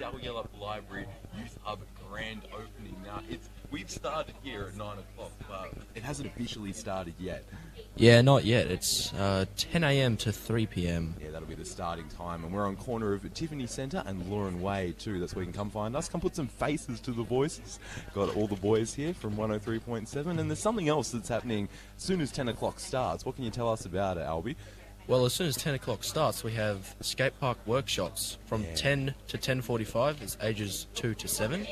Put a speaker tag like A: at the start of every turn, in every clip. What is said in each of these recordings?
A: Dalyellup Library Youth Hub grand opening. Now, we've started here at 9 o'clock, but it hasn't officially started yet.
B: Yeah, not yet. It's 10 a.m. to 3 p.m.
A: Yeah, that'll be the starting time. And we're on corner of Tiffany Centre and Lauren Way too. That's where you can come find us. Come put some faces to the voices. Got all the boys here from 103.7. And there's something else that's happening as soon as 10 o'clock starts. What can you tell us about it, Albie?
B: Well, as soon as 10 o'clock starts, we have skate park workshops from 10 to 10:45 is ages 2 to 7.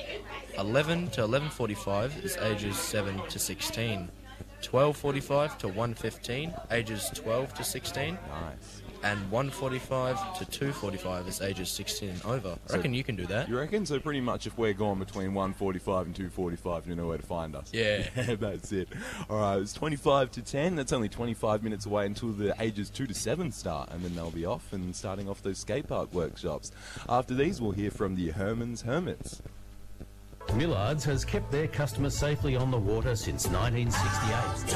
B: 11 to 11:45 is ages 7 to 16. 12:45 to 1:15, ages 12 to 16.
A: Nice.
B: And 1:45 to 2:45 is ages 16 and over. I reckon you can do that.
A: You reckon? So pretty much if we're going between 1:45 and 2:45, you know where to find us.
B: Yeah.
A: That's it. All right, it's 25 to 10. That's only 25 minutes away until the ages 2 to 7 start, and then they'll be off and starting off those skate park workshops. After these, we'll hear from the Herman's Hermits.
C: Millards has kept their customers safely on the water since 1968.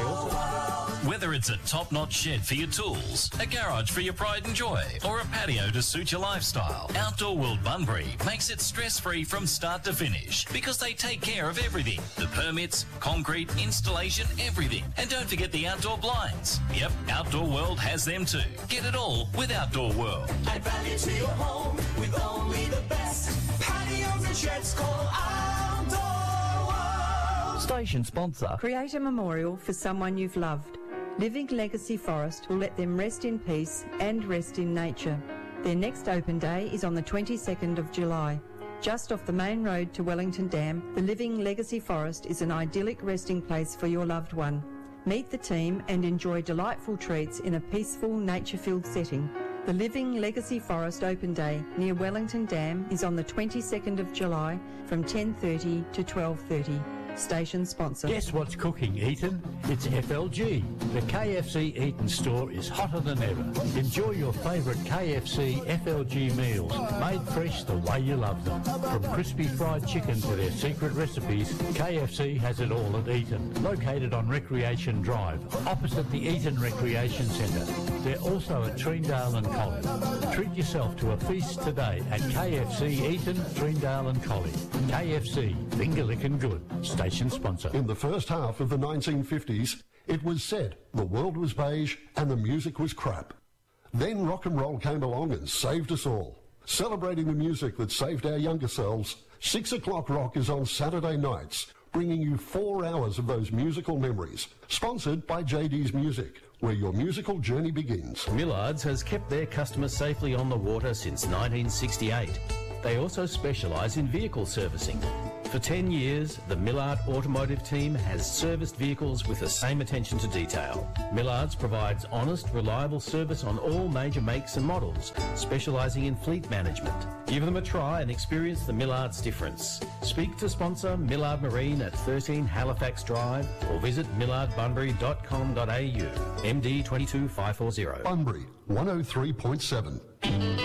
D: Whether it's a top-notch shed for your tools, a garage for your pride and joy, or a patio to suit your lifestyle, Outdoor World Bunbury makes it stress-free from start to finish because they take care of everything. The permits, concrete, installation, everything. And don't forget the outdoor blinds. Yep, Outdoor World has them too. Get it all with Outdoor World.
E: Add value to your home with only the best. Patios and sheds, call Outdoor World.
F: Station sponsor.
G: Create a memorial for someone you've loved. Living Legacy Forest will let them rest in peace and rest in nature. Their next open day is on the 22nd of July. Just off the main road to Wellington Dam, the Living Legacy Forest is an idyllic resting place for your loved one. Meet the team and enjoy delightful treats in a peaceful, nature-filled setting. The Living Legacy Forest Open Day near Wellington Dam is on the 22nd of July from 10:30 to 12:30. Station sponsor.
C: Guess what's cooking, Eaton? It's FLG. The KFC Eaton store is hotter than ever. Enjoy your favourite KFC FLG meals, made fresh the way you love them. From crispy fried chicken to their secret recipes, KFC has it all at Eaton. Located on Recreation Drive, opposite the Eaton Recreation Centre. They're also at Treendale and Collie. Treat yourself to a feast today at KFC Eaton, Treendale and Collie. KFC, finger licking good. Station sponsor.
H: In the first half of the 1950s, it was said the world was beige and the music was crap. Then rock and roll came along and saved us all. Celebrating the music that saved our younger selves, 6 o'clock rock is on Saturday nights, bringing you 4 hours of those musical memories. Sponsored by JD's Music, where your musical journey begins.
C: Millards has kept their customers safely on the water since 1968. They also specialise in vehicle servicing. For 10 years, the Millard Automotive team has serviced vehicles with the same attention to detail. Millards provides honest, reliable service on all major makes and models, specialising in fleet management. Give them a try and experience the Millards difference. Speak to sponsor Millard Marine at 13 Halifax Drive or visit millardbunbury.com.au. MD 22540.
H: Bunbury 103.7.